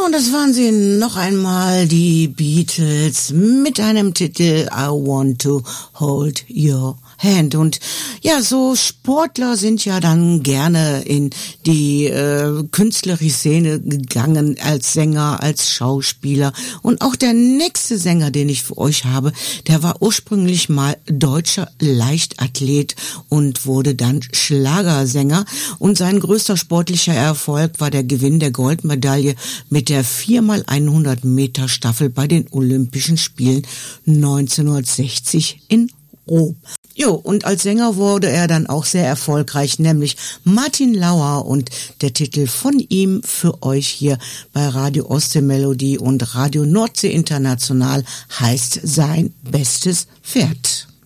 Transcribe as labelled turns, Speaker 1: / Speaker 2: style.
Speaker 1: und das waren sie noch einmal, die Beatles, mit einem Titel I Want to Hold Your Hand. Und ja, so Sportler sind ja dann gerne in die künstlerische Szene gegangen, als Sänger, als Schauspieler. Und auch der nächste Sänger, den ich für euch habe, der war ursprünglich mal deutscher Leichtathlet und wurde dann Schlagersänger. Und sein größter sportlicher Erfolg war der Gewinn der Goldmedaille mit der 4x100 Meter Staffel bei den Olympischen Spielen 1960 in Rom. Jo, und als Sänger wurde er dann auch sehr erfolgreich, nämlich Martin Lauer, und der Titel von ihm für euch hier bei Radio Ostseemelodie und Radio Nordsee International heißt Sein bestes Pferd.